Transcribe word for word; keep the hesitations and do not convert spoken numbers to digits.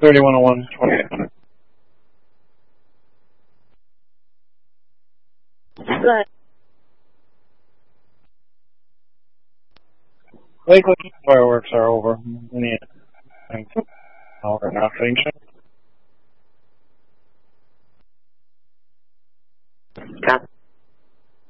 thirty-one oh one, twenty-eight hundred. Good. Lakeland fireworks are over. Any or nothing. Copy.